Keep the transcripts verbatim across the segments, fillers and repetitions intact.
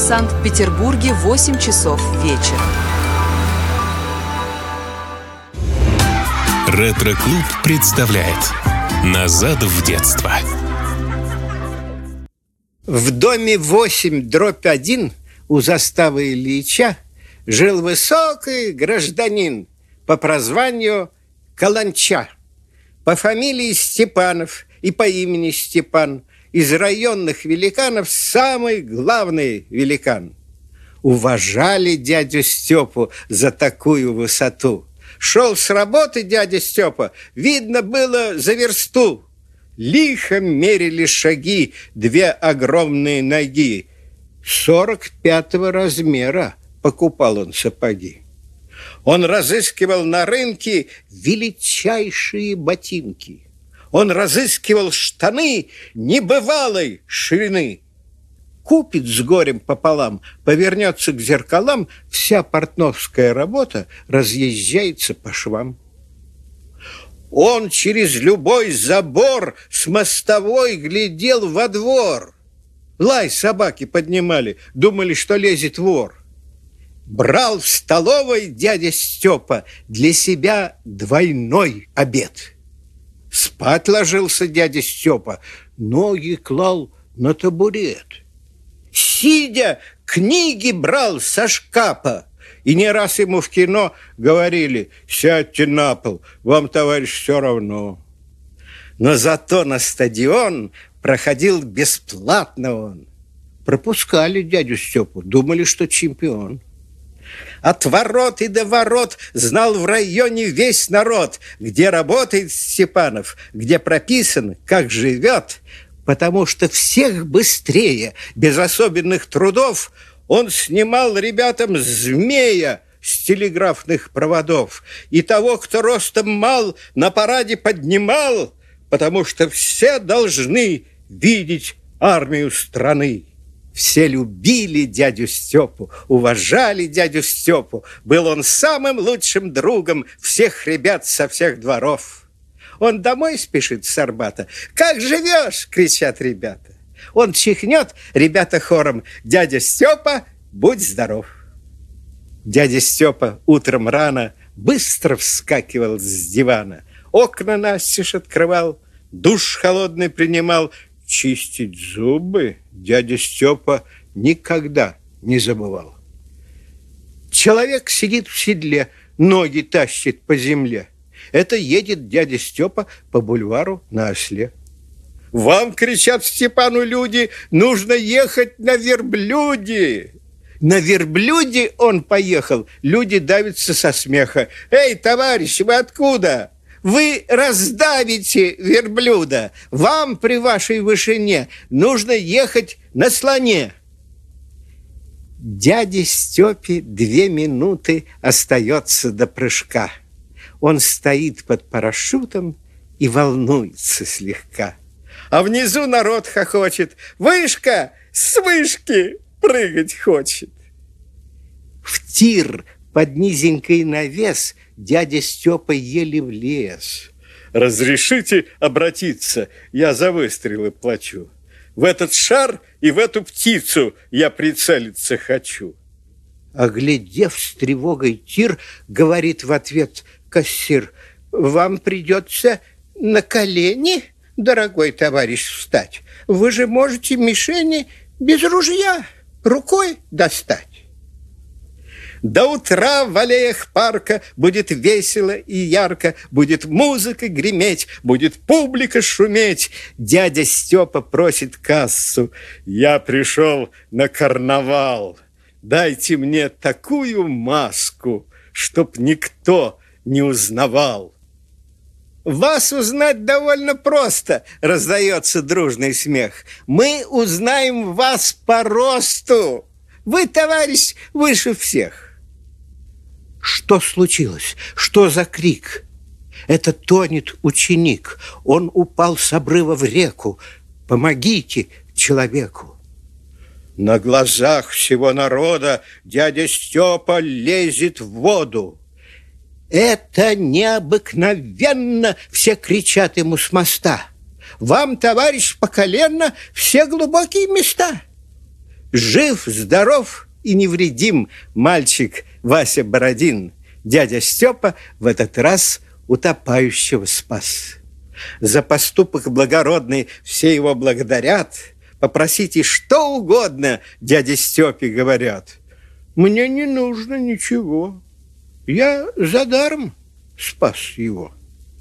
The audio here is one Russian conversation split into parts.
Санкт-Петербурге восемь часов вечера. Ретро-клуб представляет «Назад в детство». В доме восемь дробь один у заставы Ильича жил высокий гражданин по прозванию Каланча, по фамилии Степанов и по имени Степан. Из районных великанов самый главный великан. Уважали дядю Степу за такую высоту. Шел с работы дядя Степа, видно было за версту. Лихо мерили шаги две огромные ноги. Сорок пятого размера покупал он сапоги. Он разыскивал на рынке величайшие ботинки. Он разыскивал штаны небывалой ширины. Купит с горем пополам, повернется к зеркалам, вся портновская работа разъезжается по швам. Он через любой забор с мостовой глядел во двор. Лай собаки поднимали, думали, что лезет вор. Брал в столовой дядя Степа для себя двойной обед. Спать ложился дядя Степа, ноги клал на табурет. Сидя, книги брал со шкафа. И не раз ему в кино говорили: сядьте на пол, вам, товарищ, все равно. Но зато на стадион проходил бесплатно он. Пропускали дядю Степу, думали, что чемпион. От ворот и до ворот знал в районе весь народ, где работает Степанов, где прописан, как живет, потому что всех быстрее, без особенных трудов, он снимал ребятам змея с телеграфных проводов, и того, кто ростом мал, на параде поднимал, потому что все должны видеть армию страны. Все любили дядю Степу, уважали дядю Степу. Был он самым лучшим другом всех ребят со всех дворов. Он домой спешит с Арбата. «Как живешь?» – кричат ребята. Он чихнет, ребята хором: «Дядя Степа, будь здоров!» Дядя Степа утром рано быстро вскакивал с дивана. Окна настежь открывал, душ холодный принимал. Чистить зубы дядя Степа никогда не забывал. Человек сидит в седле, ноги тащит по земле. Это едет дядя Степа по бульвару на осле. «Вам, — кричат Степану люди, — нужно ехать на верблюде!» На верблюде он поехал, люди давятся со смеха. «Эй, товарищи, вы откуда? Вы раздавите верблюда! Вам при вашей вышине нужно ехать на слоне!» Дяде Степе две минуты остается до прыжка. Он стоит под парашютом и волнуется слегка. А внизу народ хохочет: «Вышка с вышки прыгать хочет!» В тир под низенький навес дядя Степа еле влез. «Разрешите обратиться? Я за выстрелы плачу. В этот шар и в эту птицу я прицелиться хочу». Оглядев с тревогой тир, говорит в ответ кассир: «Вам придется на колени, дорогой товарищ, встать. Вы же можете мишени без ружья рукой достать». До утра в аллеях парка будет весело и ярко, будет музыка греметь, будет публика шуметь. Дядя Степа просит кассу: «Я пришел на карнавал. Дайте мне такую маску, чтоб никто не узнавал». «Вас узнать довольно просто», — раздается дружный смех. «Мы узнаем вас по росту. Вы, товарищ, выше всех». Что случилось? Что за крик? Это тонет ученик. Он упал с обрыва в реку. Помогите человеку. На глазах всего народа дядя Степа лезет в воду. «Это необыкновенно!» — все кричат ему с моста. «Вам, товарищ, по колено все глубокие места!» Жив, здоров и невредим мальчик Вася Бородин. Дядя Степа в этот раз утопающего спас. За поступок благородный все его благодарят. Попросите что угодно, дяде Степе говорят. Мне не нужно ничего. Я за даром спас его.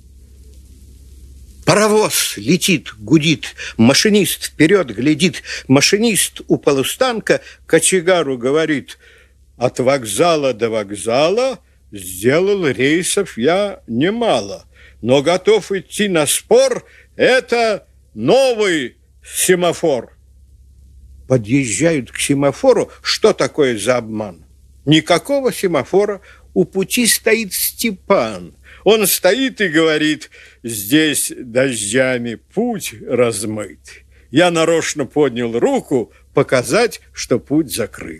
Паровоз летит, гудит, машинист вперед глядит. Машинист у полустанка кочегару говорит: от вокзала до вокзала сделал рейсов я немало, но готов идти на спор, это новый семафор. Подъезжают к семафору. Что такое за обман? Никакого семафора. У пути стоит Степан. Он стоит и говорит: здесь дождями путь размыт. Я нарочно поднял руку показать, что путь закрыт.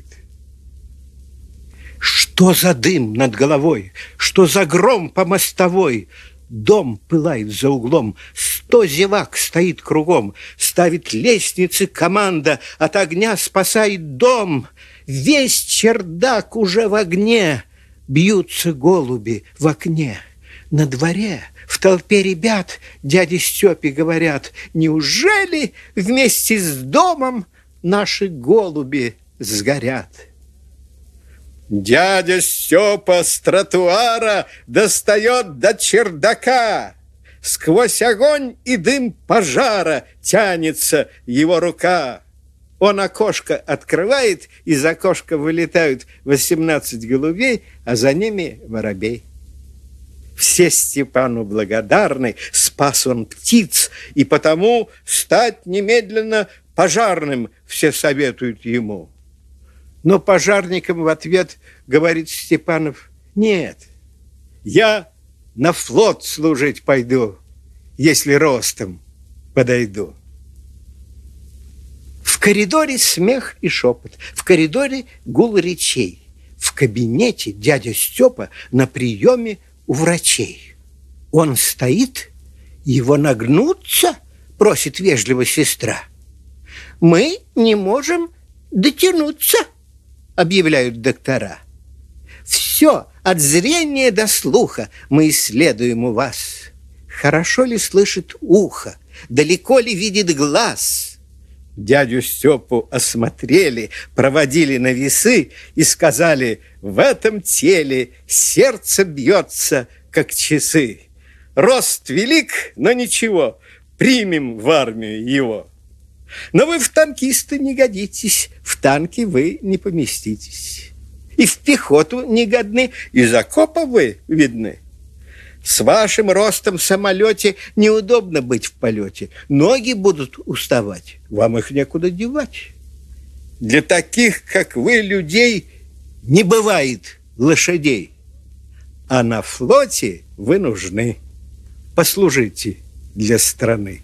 Что за дым над головой? Что за гром по мостовой? Дом пылает за углом, сто зевак стоит кругом. Ставит лестницы команда, от огня спасает дом. Весь чердак уже в огне, бьются голуби в окне. На дворе в толпе ребят дяде Степе говорят: неужели вместе с домом наши голуби сгорят? Дядя Степа с тротуара достает до чердака. Сквозь огонь и дым пожара тянется его рука. Он окошко открывает, из окошка вылетают восемнадцать голубей, а за ними воробей. Все Степану благодарны, спас он птиц, и потому стать немедленно пожарным все советуют ему. Но пожарникам в ответ говорит Степанов: нет, я на флот служить пойду, если ростом подойду. В коридоре смех и шепот, в коридоре гул речей. В кабинете дядя Степа на приеме у врачей. Он стоит, его нагнуться просит вежливо сестра. Мы не можем дотянуться, объявляют доктора. Все, от зрения до слуха, мы исследуем у вас. Хорошо ли слышит ухо, далеко ли видит глаз? Дядю Степу осмотрели, проводили на весы и сказали: в этом теле сердце бьется, как часы. Рост велик, но ничего, примем в армию его. Но вы в танкисты не годитесь, в танки вы не поместитесь. И в пехоту не годны, из окопа вы видны. С вашим ростом в самолете неудобно быть в полете. Ноги будут уставать, вам их некуда девать. Для таких, как вы, людей, не бывает лошадей. А на флоте вы нужны. Послужите для страны.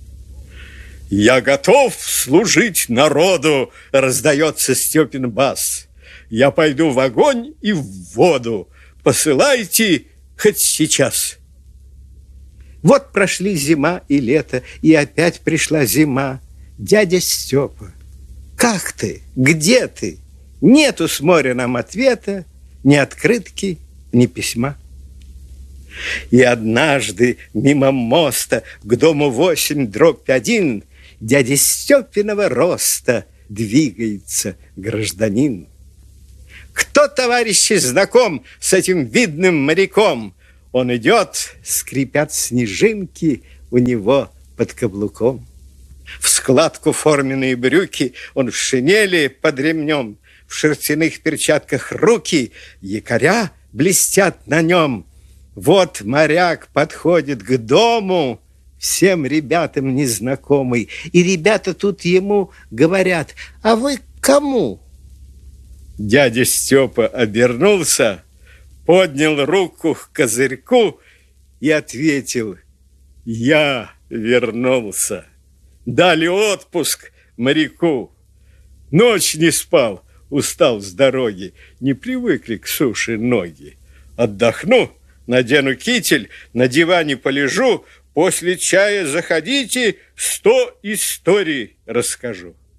Я готов служить народу, раздается Степин бас. Я пойду в огонь и в воду. Посылайте хоть сейчас. Вот прошли зима и лето, и опять пришла зима. Дядя Степа, как ты? Где ты? Нету с моря нам ответа, ни открытки, ни письма. И однажды мимо моста к дому восемь дробь один дяди Степиного роста двигается гражданин. Кто, товарищи, знаком с этим видным моряком? Он идет, скрипят снежинки у него под каблуком. В складку форменные брюки, он в шинели под ремнем, в шерстяных перчатках руки, якоря блестят на нем. Вот моряк подходит к дому, всем ребятам незнакомый, и ребята тут ему говорят: а вы к кому? Дядя Степа обернулся, поднял руку к козырьку и ответил: я вернулся. Дали отпуск моряку. Ночь не спал, устал с дороги, не привыкли к суше ноги. Отдохну, надену китель, на диване полежу, после чая заходите, сто историй расскажу.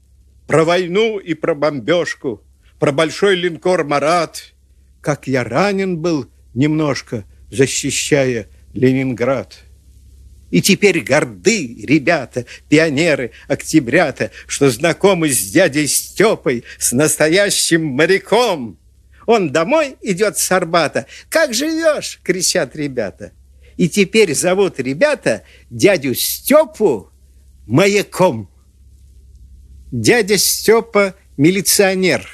про войну и про бомбежку, про большой линкор «Марат», как я ранен был немножко, защищая Ленинград. И теперь горды ребята, пионеры, октябрята, что знакомы с дядей Степой, с настоящим моряком. Он домой идет с Арбата. «Как живешь?» – кричат ребята. И теперь зовут ребята дядю Степу маяком. Дядя Степа – милиционер.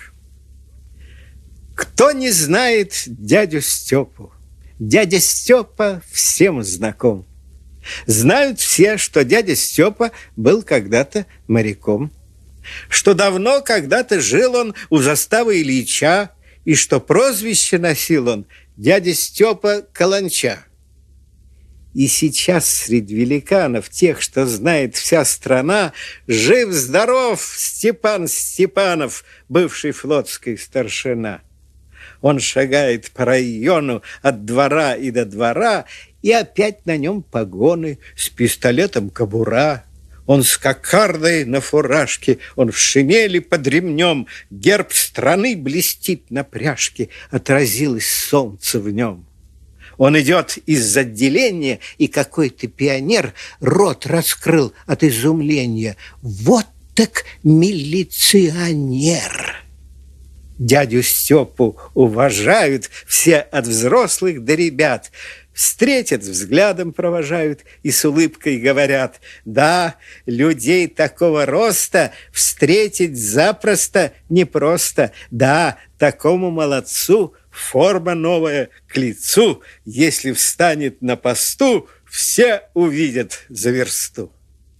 Кто не знает дядю Степу? Дядя Степа всем знаком. Знают все, что дядя Степа был когда-то моряком, что давно когда-то жил он у заставы Ильича, и что прозвище носил он дядя Степа Каланча. И сейчас среди великанов, тех, что знает вся страна, жив-здоров Степан Степанов, бывший флотский старшина. Он шагает по району от двора и до двора, и опять на нем погоны, с пистолетом кобура. Он с кокардой на фуражке, он в шинели под ремнем, герб страны блестит на пряжке, отразилось солнце в нем. Он идет из отделения, и какой-то пионер рот раскрыл от изумления. Вот так милиционер! Дядю Степу уважают все от взрослых до ребят. Встретят, взглядом провожают и с улыбкой говорят: да, людей такого роста встретить запросто непросто. Да, такому молодцу форма новая к лицу. Если встанет на посту, все увидят за версту.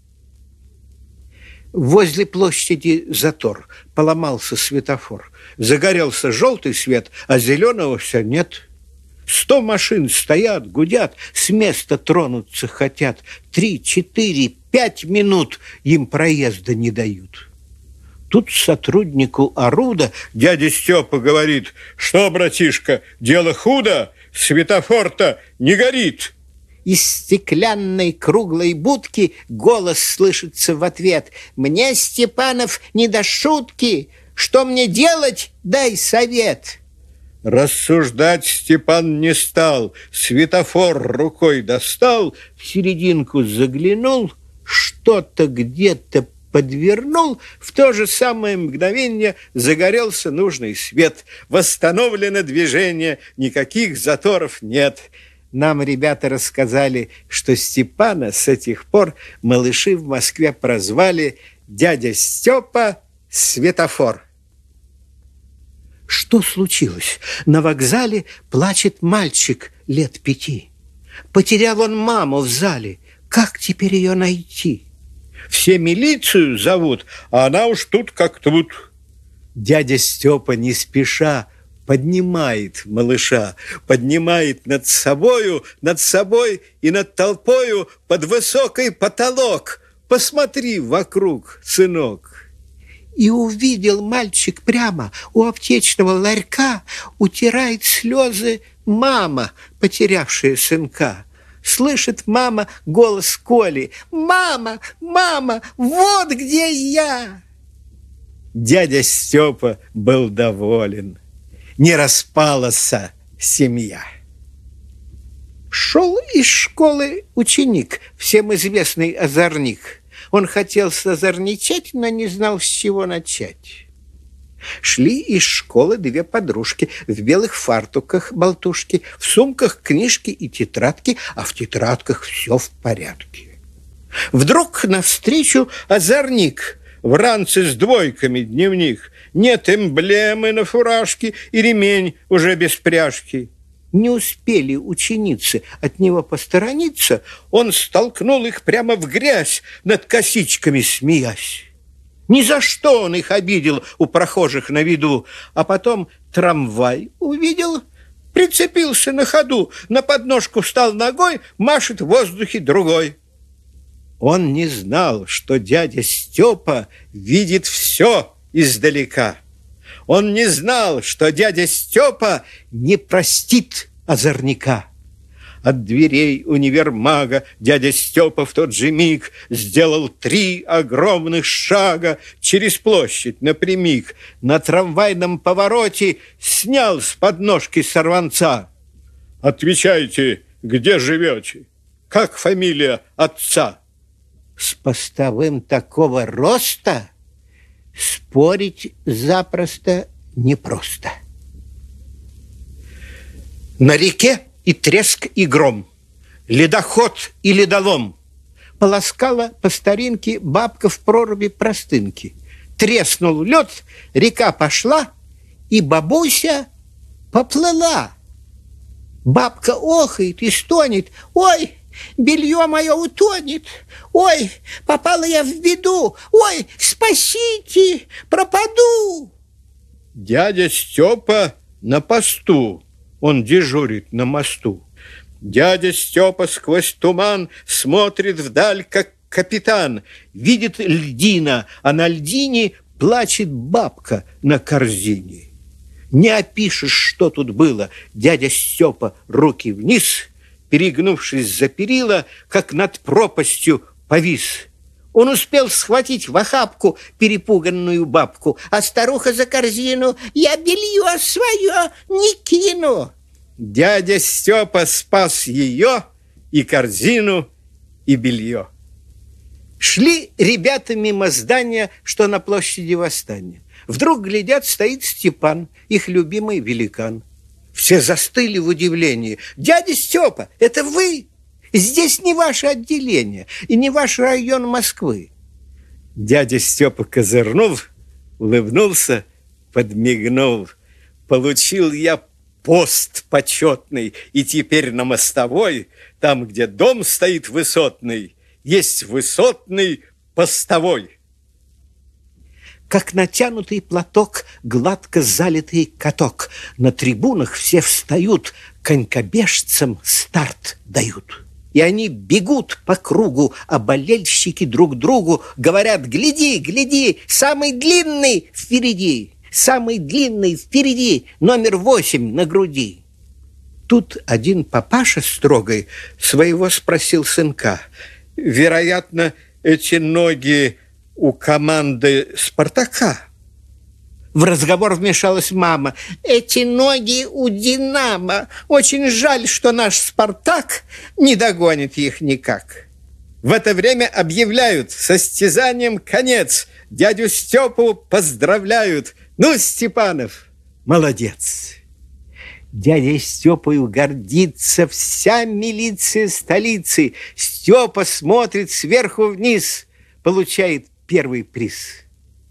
Возле площади затор, поломался светофор. Загорелся желтый свет, а зеленого все нет. Сто машин стоят, гудят, с места тронуться хотят. Три, четыре, пять минут им проезда не дают. Тут сотруднику оруда дядя Степа говорит: что, братишка, дело худо, светофор-то не горит. Из стеклянной круглой будки голос слышится в ответ: мне, Степанов, не до шутки, что мне делать, дай совет. Рассуждать Степан не стал, светофор рукой достал, в серединку заглянул, что-то где-то подвернул, в то же самое мгновение загорелся нужный свет. Восстановлено движение, никаких заторов нет. Нам ребята рассказали, что Степана с этих пор малыши в Москве прозвали дядя Степа Светофор. Что случилось? На вокзале плачет мальчик лет пяти. Потерял он маму в зале. Как теперь ее найти? Все милицию зовут, а она уж тут как тут. Дядя Степа не спеша поднимает малыша, поднимает над собою, над собой и над толпою под высокий потолок. Посмотри вокруг, сынок. И увидел мальчик прямо у аптечного ларька, утирает слезы мама, потерявшая сынка. Слышит мама голос Коли: «Мама, мама, вот где я!» Дядя Степа был доволен. Не распалась семья. Шел из школы ученик, всем известный озорник. Он хотел созорничать, но не знал, с чего начать. Шли из школы две подружки в белых фартуках болтушки, в сумках книжки и тетрадки, а в тетрадках все в порядке. Вдруг навстречу озорник, в ранце с двойками дневник, нет эмблемы на фуражке и ремень уже без пряжки. Не успели ученицы от него посторониться, он столкнул их прямо в грязь, над косичками смеясь. Ни за что он их обидел у прохожих на виду, а потом трамвай увидел, прицепился на ходу, на подножку встал ногой, машет в воздухе другой. Он не знал, что дядя Степа видит все издалека. Он не знал, что дядя Степа не простит озорника. От дверей универмага дядя Степа в тот же миг сделал три огромных шага через площадь напрямик. На трамвайном повороте снял с подножки сорванца. «Отвечайте, где живете? Как фамилия отца?» С постовым такого роста спорить запросто непросто. На реке и треск, и гром, ледоход и ледолом. Полоскала по старинке бабка в проруби простынки. Треснул лед, река пошла, и бабуся поплыла. Бабка охает и стонет: «Ой, белье мое утонет! Ой, попала я в беду! Ой, спасите, пропаду!» Дядя Степа на посту, он дежурит на мосту. Дядя Степа сквозь туман смотрит вдаль, как капитан. Видит льдина, а на льдине плачет бабка на корзине. Не опишешь, что тут было. Дядя Степа руки вниз, перегнувшись за перила, как над пропастью повис. Он успел схватить в охапку перепуганную бабку, а старуха за корзину: «Я белье свое не кину!» Дядя Степа спас ее, и корзину, и белье. Шли ребята мимо здания, что на площади Восстания. Вдруг, глядят, стоит Степан, их любимый великан. Все застыли в удивлении. «Дядя Степа, это вы? Здесь не ваше отделение и не ваш район Москвы». Дядя Степа козырнул, улыбнулся, подмигнул: «Получил я пост почетный, и теперь на мостовой, там, где дом стоит высотный, есть высотный постовой». Как натянутый платок гладко залитый каток. На трибунах все встают, конькобежцам старт дают. И они бегут по кругу, а болельщики друг другу говорят: «Гляди, гляди, самый длинный впереди, самый длинный впереди, номер восемь на груди». Тут один папаша строгой своего спросил сынка: «Вероятно, эти ноги у команды «Спартака»?» В разговор вмешалась мама: «Эти ноги у «Динамо». Очень жаль, что наш «Спартак» не догонит их никак». В это время объявляют: состязанием конец. Дядю Степу поздравляют. «Ну, Степанов, молодец!» Дядей Степою гордится вся милиция столицы. Степа смотрит сверху вниз, получает первый приз.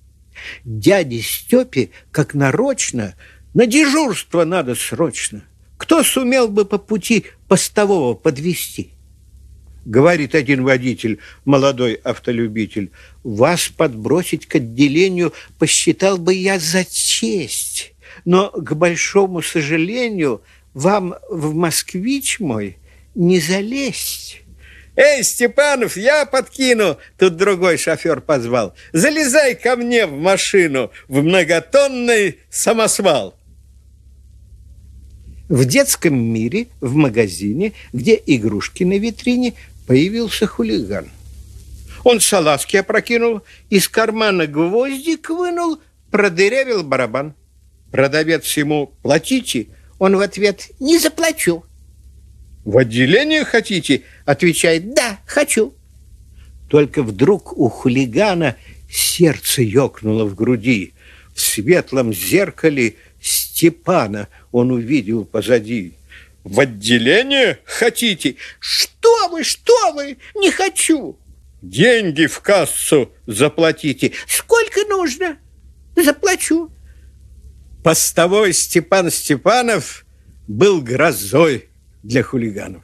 Дяде Степе, как нарочно, на дежурство надо срочно. Кто сумел бы по пути постового подвести? Говорит один водитель, молодой автолюбитель: «Вас подбросить к отделению посчитал бы я за честь, но, к большому сожалению, вам в москвич мой не залезть». «Эй, Степанов, я подкину!» Тут другой шофер позвал: «Залезай ко мне в машину, в многотонный самосвал». В детском мире, в магазине, где игрушки на витрине, появился хулиган. Он салазки опрокинул, из кармана гвоздик вынул, продырявил барабан. Продавец ему: «Платите?» Он в ответ: «Не заплачу». «В отделение хотите?» Отвечает: «Да, хочу». Только вдруг у хулигана сердце ёкнуло в груди. В светлом зеркале Степана он увидел позади. «В отделение хотите?» «Что вы, что вы, не хочу». «Деньги в кассу заплатите». «Сколько нужно? Заплачу». Постовой Степан Степанов был грозой для хулиганов.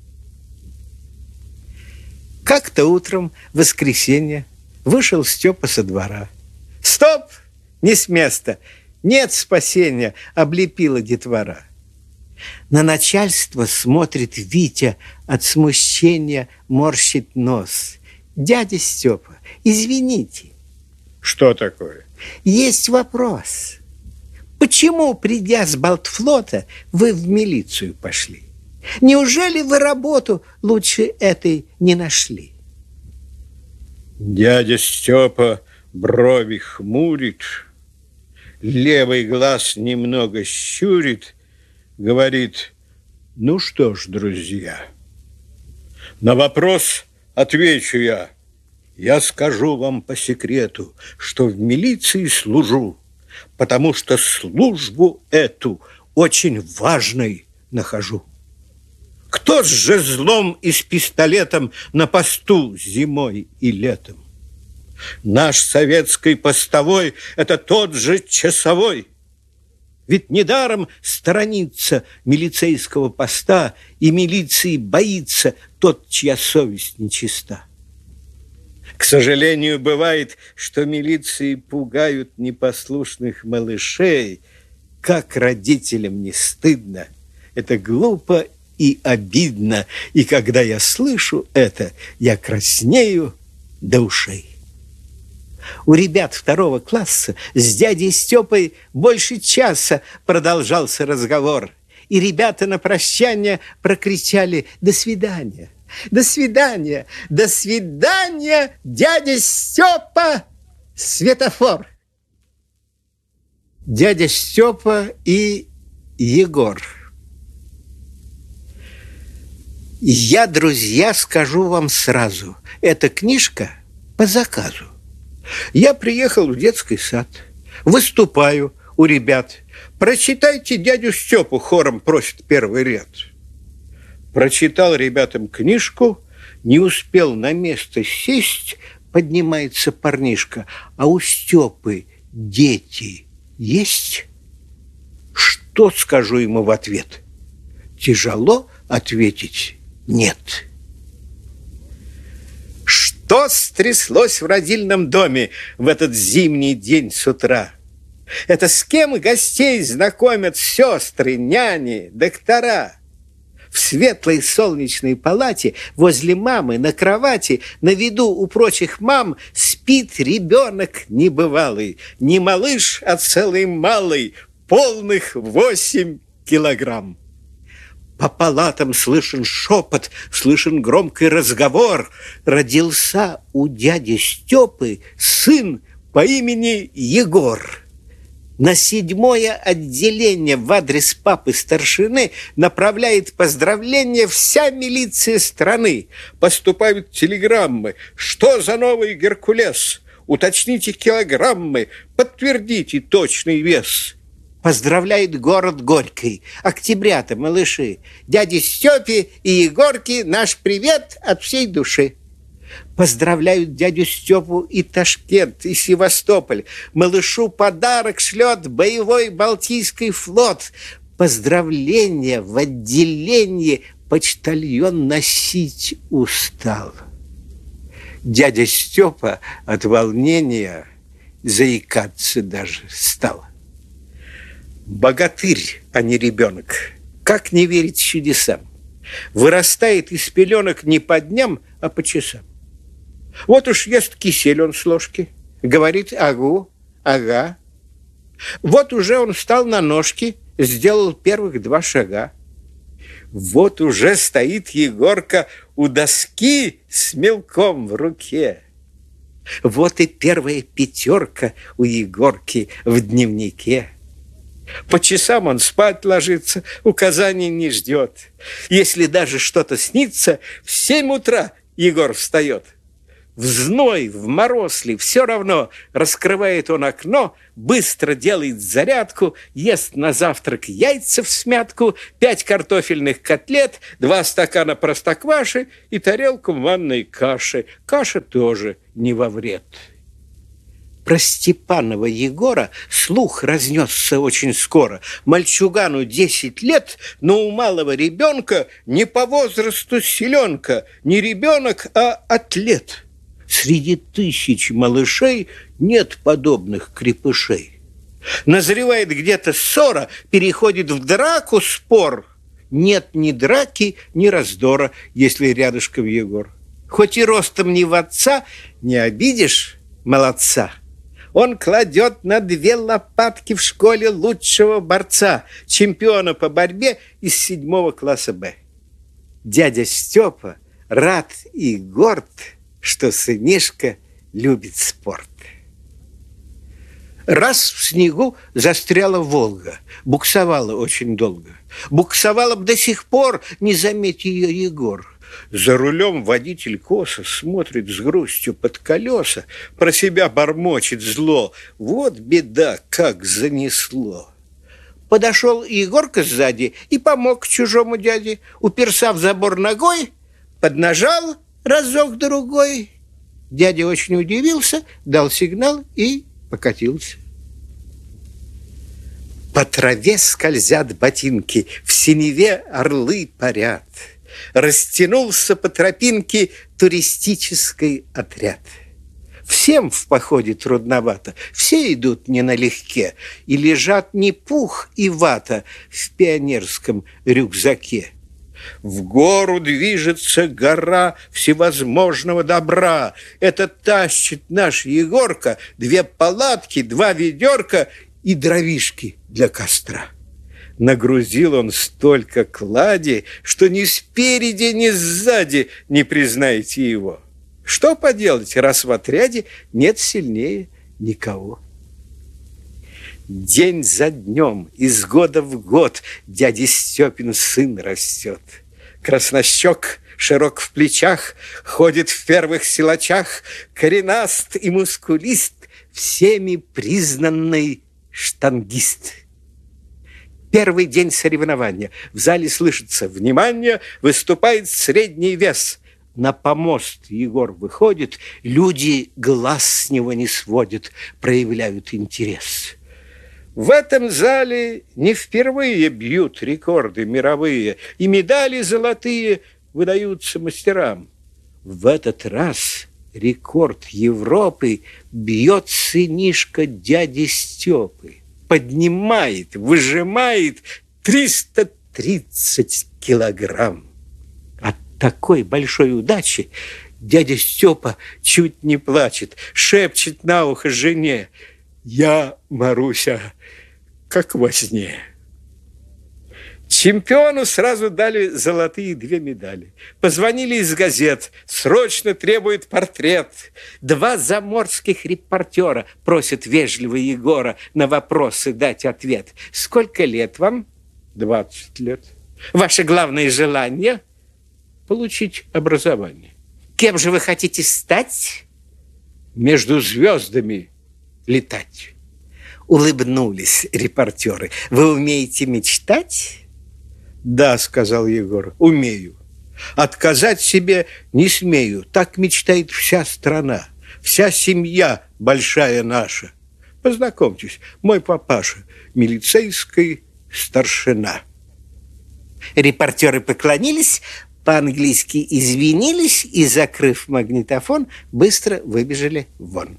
Как-то утром, в воскресенье, вышел Степа со двора. «Стоп! Не с места! Нет спасения!» — облепила детвора. На начальство смотрит Витя, от смущения морщит нос. «Дядя Степа, извините». «Что такое?» «Есть вопрос. Почему, придя с Балтфлота, вы в милицию пошли? Неужели вы работу лучше этой не нашли? Дядя Степа брови хмурит, левый глаз немного щурит, говорит: ну что ж, друзья, на вопрос отвечу я. Я скажу вам по секрету, что в милиции служу, потому что службу эту очень важной нахожу. Кто с жезлом и с пистолетом на посту зимой и летом? Наш советский постовой – это тот же часовой. Ведь недаром сторонится милицейского поста, и милиции боится тот, чья совесть нечиста. К сожалению, бывает, что милиции пугают непослушных малышей. Как родителям не стыдно, это глупо и обидно. И когда я слышу это, я краснею до ушей. У ребят второго класса с дядей Степой больше часа продолжался разговор. И ребята на прощание прокричали: «До свидания! До свидания! До свидания, дядя Степа! Светофор!» Дядя Степа и Егор. Я, друзья, скажу вам сразу, эта книжка по заказу. Я приехал в детский сад, выступаю у ребят. «Прочитайте дядю Степу», хором просит первый ряд. Прочитал ребятам книжку, не успел на место сесть, поднимается парнишка: а у Степы дети есть? Что скажу ему в ответ? Тяжело ответить нет. Что стряслось в родильном доме в этот зимний день с утра? Это с кем гостей знакомят сестры, няни, доктора? В светлой солнечной палате возле мамы на кровати на виду у прочих мам спит ребенок небывалый. Не малыш, а целый малый, полных восемь килограмм. По палатам слышен шепот, слышен громкий разговор. Родился у дяди Степы сын по имени Егор. На седьмое отделение в адрес папы старшины направляет поздравления вся милиция страны. Поступают телеграммы: что за новый Геркулес? Уточните килограммы, подтвердите точный вес. Поздравляет город Горький. Октябрята, малыши, дяде Степе и Егорке наш привет от всей души. Поздравляют дядю Степу и Ташкент, и Севастополь. Малышу подарок шлет боевой Балтийский флот. Поздравления в отделении почтальон носить устал. Дядя Степа от волнения заикаться даже стал. Богатырь, а не ребенок. Как не верить чудесам? Вырастает из пеленок не по дням, а по часам. Вот уж ест кисель он с ложки, говорит: агу, ага. Вот уже он встал на ножки, сделал первых два шага. Вот уже стоит Егорка у доски с мелком в руке. Вот и первая пятерка у Егорки в дневнике. По часам он спать ложится, указаний не ждет. Если даже что-то снится, в семь утра Егор встает. В зной, в мороз ли, все равно раскрывает он окно, быстро делает зарядку, ест на завтрак яйца всмятку, пять картофельных котлет, два стакана простокваши и тарелку манной каши. Каша тоже не во вред. Про Степанова Егора слух разнесся очень скоро. Мальчугану десять лет, но у малого ребенка не по возрасту селенка, не ребенок, а атлет. Среди тысяч малышей нет подобных крепышей. Назревает где-то ссора, переходит в драку спор. Нет ни драки, ни раздора, если рядышком Егор. Хоть и ростом не в отца, не обидишь молодца. Он кладет на две лопатки в школе лучшего борца, чемпиона по борьбе из седьмого класса Б. Дядя Степа рад и горд, что сынишка любит спорт. Раз в снегу застряла Волга, буксовала очень долго. Буксовала б до сих пор, не заметь ее Егор. За рулем водитель косо смотрит с грустью под колеса, про себя бормочет зло. Вот беда, как занесло. Подошел Егорка сзади и помог чужому дяде. Уперся в забор ногой, поднажал разок-другой. Дядя очень удивился, дал сигнал и покатился. По траве скользят ботинки, в синеве орлы парят. Растянулся по тропинке туристический отряд. Всем в походе трудновато, все идут не налегке, и лежат не пух и вата в пионерском рюкзаке. В гору движется гора всевозможного добра. Это тащит наш Егорка две палатки, два ведерка и дровишки для костра. Нагрузил он столько клади, что ни спереди, ни сзади не признаете его. Что поделать, раз в отряде нет сильнее никого. День за днем, из года в год дядя Степин сын растет. Краснощек, широк в плечах, ходит в первых силачах, коренаст и мускулист, всеми признанный штангист. Первый день соревнования. В зале слышится внимание, выступает средний вес. На помост Егор выходит, люди глаз с него не сводят, проявляют интерес. В этом зале не впервые бьют рекорды мировые, и медали золотые выдаются мастерам. В этот раз рекорд Европы бьет сынишка дяди Степы. Поднимает, выжимает триста тридцать килограмм. От такой большой удачи дядя Степа чуть не плачет, шепчет на ухо жене: «Я, Маруся, как во сне». Чемпиону сразу дали золотые две медали. Позвонили из газет. Срочно требует портрет. Два заморских репортера просят вежливо Егора на вопросы дать ответ. Сколько лет вам? Двадцать лет. Ваше главное желание? Получить образование. Кем же вы хотите стать? Между звездами летать. Улыбнулись репортеры. Вы умеете мечтать? Да, сказал Егор, умею. Отказать себе не смею. Так мечтает вся страна, вся семья большая наша. Познакомьтесь, мой папаша, милицейский старшина. Репортеры поклонились, по-английски извинились и, закрыв магнитофон, быстро выбежали вон.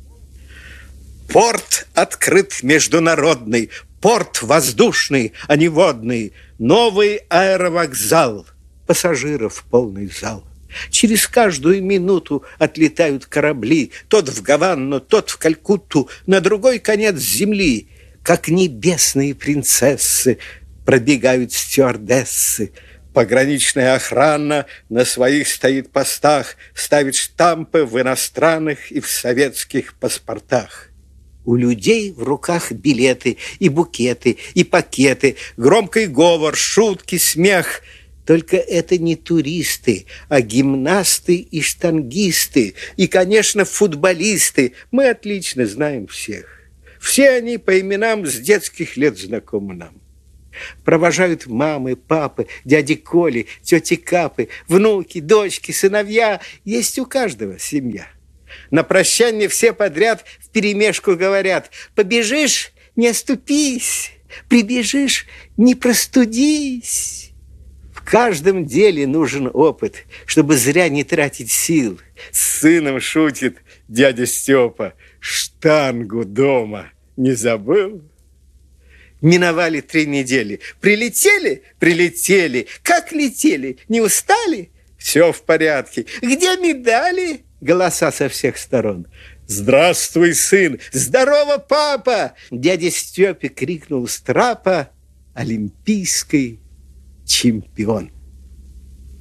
Порт открыт международный, порт воздушный, а не водный, новый аэровокзал, пассажиров полный зал. Через каждую минуту отлетают корабли, тот в Гавану, тот в Калькутту, на другой конец земли. Как небесные принцессы пробегают стюардессы. Пограничная охрана на своих стоит постах, ставит штампы в иностранных и в советских паспортах. У людей в руках билеты и букеты, и пакеты, громкий говор, шутки, смех. Только это не туристы, а гимнасты и штангисты, и, конечно, футболисты. Мы отлично знаем всех. Все они по именам с детских лет знакомы нам. Провожают мамы, папы, дяди Коли, тети Капы, внуки, дочки, сыновья. Есть у каждого семья. На прощание все подряд вперемешку говорят: побежишь, не оступись, прибежишь, не простудись. В каждом деле нужен опыт, чтобы зря не тратить сил. С сыном шутит дядя Степа: штангу дома не забыл? Миновали три недели. Прилетели? Прилетели. Как летели? Не устали? Все в порядке. Где медали? Голоса со всех сторон. Здравствуй, сын! Здорово, папа! Дядя Степе крикнул с трапа: олимпийский чемпион.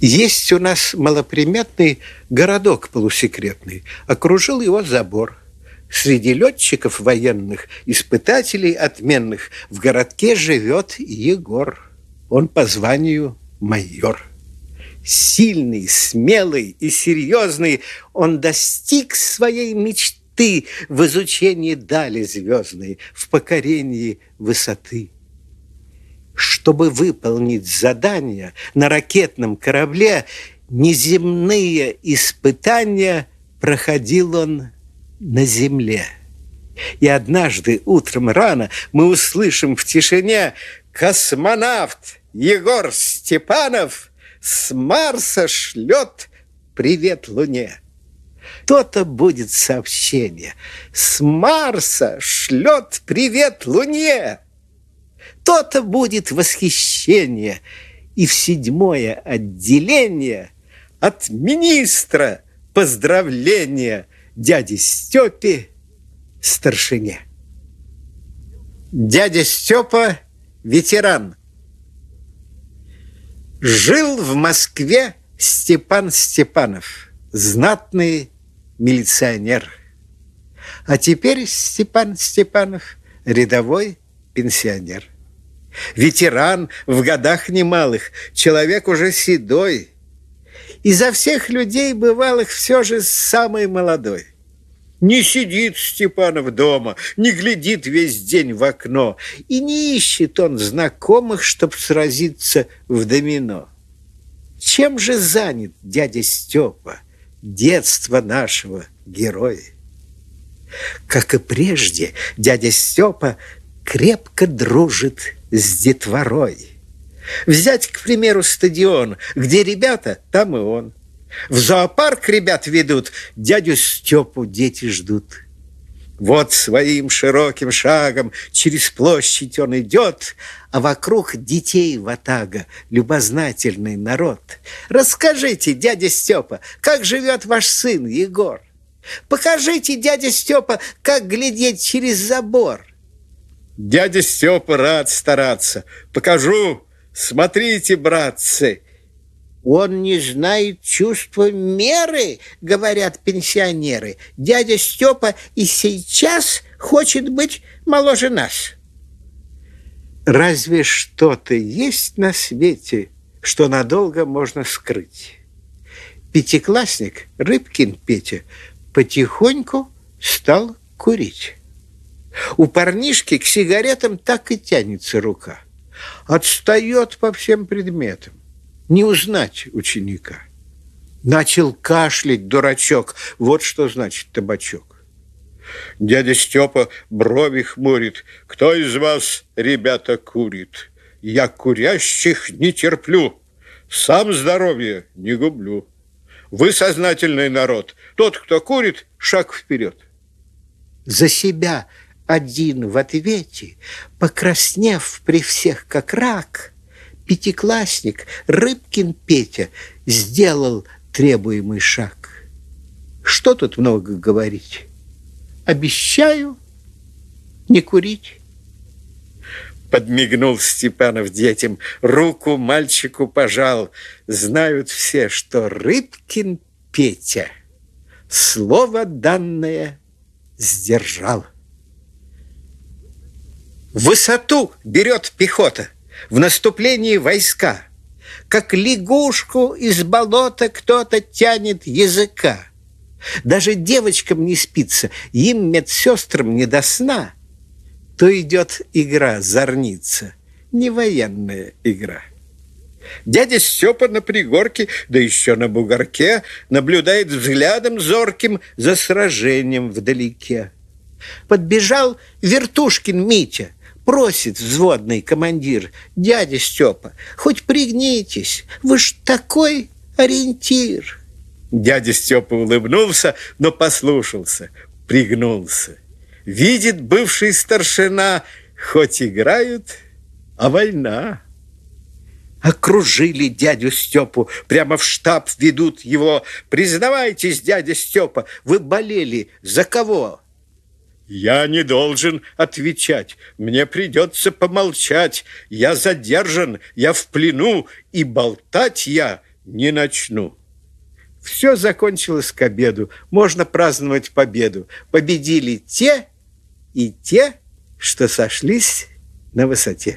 Есть у нас малоприметный городок полусекретный. Окружил его забор. Среди летчиков военных, испытателей отменных в городке живет Егор. Он по званию майор. Сильный, смелый и серьезный, он достиг своей мечты в изучении дали звездной, в покорении высоты. Чтобы выполнить задание на ракетном корабле, неземные испытания проходил он на земле. И однажды утром рано мы услышим в тишине: космонавт Егор Степанов с Марса шлет привет Луне. То-то будет сообщение: с Марса шлет привет Луне. То-то будет восхищение. И в седьмое отделение от министра поздравления дяде Степе, старшине. Дядя Степа – ветеран. Жил в Москве Степан Степанов, знатный милиционер. А теперь Степан Степанов – рядовой пенсионер. Ветеран в годах немалых, человек уже седой. Изо всех людей бывалых все же самый молодой. Не сидит Степанов дома, не глядит весь день в окно, и не ищет он знакомых, чтоб сразиться в домино. Чем же занят дядя Степа, детства нашего героя? Как и прежде, дядя Степа крепко дружит с детворой. Взять, к примеру, стадион, где ребята, там и он. В зоопарк ребят ведут, дядю Степу дети ждут. Вот своим широким шагом через площадь он идет, а вокруг детей ватага, любознательный народ. Расскажите, дядя Степа, как живет ваш сын Егор? Покажите, дядя Степа, как глядеть через забор. Дядя Степа рад стараться. Покажу. Смотрите, братцы. Он не знает чувства меры, говорят пенсионеры. Дядя Степа и сейчас хочет быть моложе нас. Разве что-то есть на свете, что надолго можно скрыть? Пятиклассник Рыбкин Петя потихоньку стал курить. У парнишки к сигаретам так и тянется рука. Отстает по всем предметам. Не узнать ученика. Начал кашлять дурачок. Вот что значит табачок. Дядя Степа брови хмурит. Кто из вас, ребята, курит? Я курящих не терплю. Сам здоровье не гублю. Вы сознательный народ. Тот, кто курит, шаг вперед. За себя один в ответе, покраснев при всех как рак, пятиклассник Рыбкин Петя сделал требуемый шаг. Что тут много говорить? Обещаю не курить. Подмигнул Степанов детям, руку мальчику пожал. Знают все, что Рыбкин Петя слово данное сдержал. Высоту берет пехота, в наступлении войска. Как лягушку из болота кто-то тянет языка. Даже девочкам не спится, им, медсестрам, не до сна. То идет игра зорница, не военная игра. Дядя Степа на пригорке, да еще на бугорке, наблюдает взглядом зорким за сражением вдалеке. Подбежал Вертушкин Митя, просит взводный командир: дядя Степа, хоть пригнитесь, вы ж такой ориентир. Дядя Степа улыбнулся, но послушался, пригнулся. Видит бывший старшина, хоть играют, а война. Окружили дядю Степу, прямо в штаб ведут его. Признавайтесь, дядя Степа, вы болели за кого? Я не должен отвечать, мне придется помолчать. Я задержан, я в плену, и болтать я не начну. Все закончилось к обеду. Можно праздновать победу. Победили те и те, что сошлись на высоте.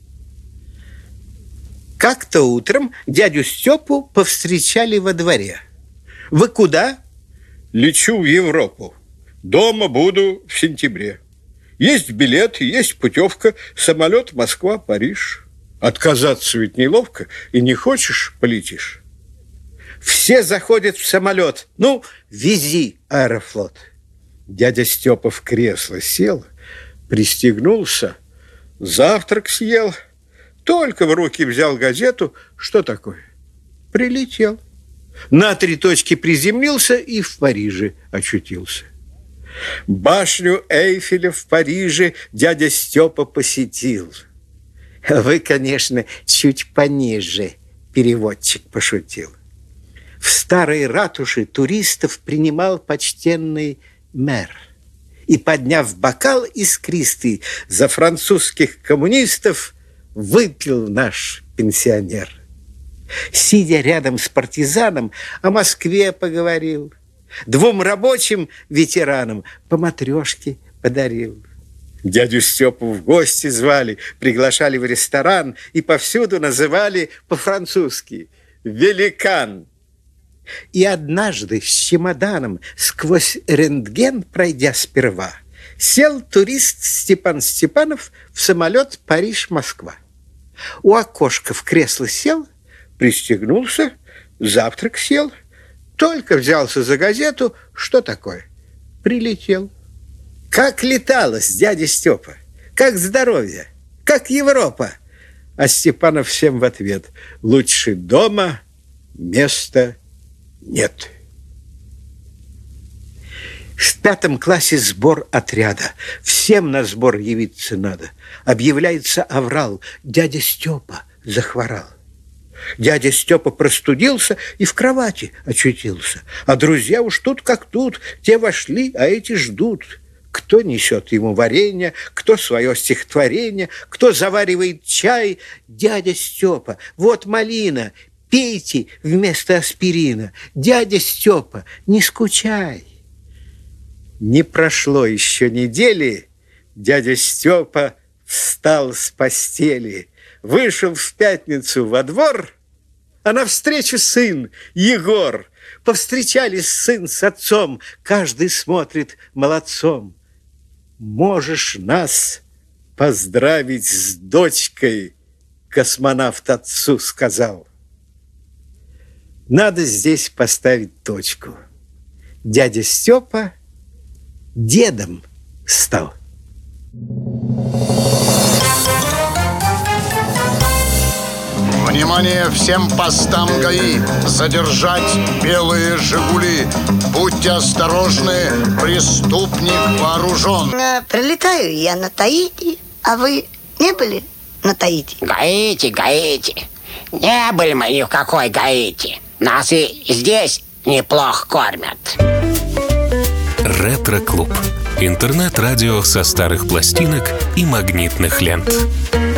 Как-то утром дядю Степу повстречали во дворе. Вы куда? Лечу в Европу. Дома буду в сентябре. Есть билет, есть путевка. Самолет Москва-Париж. Отказаться ведь неловко. И не хочешь, полетишь. Все заходят в самолет. Ну, вези, Аэрофлот. Дядя Степа в кресло сел, пристегнулся, завтрак съел, только в руки взял газету. Что такое? Прилетел. На три точки приземлился и в Париже очутился. Башню Эйфеля в Париже дядя Степа посетил. Вы, конечно, чуть пониже, переводчик пошутил. В старой ратуше туристов принимал почтенный мэр. И, подняв бокал искристый за французских коммунистов, выпил наш пенсионер. Сидя рядом с партизаном, о Москве поговорил. Двум рабочим ветеранам по матрешке подарил. Дядю Степу в гости звали, приглашали в ресторан и повсюду называли по-французски «великан». И однажды с чемоданом, сквозь рентген пройдя сперва, сел турист Степан Степанов в самолет Париж-Москва. У окошка в кресло сел, пристегнулся, завтрак съел, только взялся за газету. Что такое? Прилетел. Как леталось, дядя Степа? Как здоровье? Как Европа? А Степанов всем в ответ: лучше дома места нет. В пятом классе сбор отряда. Всем на сбор явиться надо. Объявляется аврал. Дядя Степа захворал. Дядя Степа простудился и в кровати очутился. А друзья уж тут как тут. Те вошли, а эти ждут. Кто несет ему варенье, кто свое стихотворение, кто заваривает чай. Дядя Степа, вот малина, пейте вместо аспирина. Дядя Степа, не скучай. Не прошло еще недели, дядя Степа встал с постели, вышел в пятницу во двор, а навстречу сын Егор. Повстречались сын с отцом, каждый смотрит молодцом. Можешь нас поздравить с дочкой, космонавт отцу сказал. Надо здесь поставить точку. Дядя Степа дедом стал. Внимание всем постам ГАИ! Задержать белые «Жигули». Будьте осторожны, преступник вооружен. А, прилетаю я на Таити, а вы не были на Таити? Гаити, Гаити. Не были мы ни в какой Гаити. Нас и здесь неплохо кормят. Ретро-клуб. Интернет-радио со старых пластинок и магнитных лент.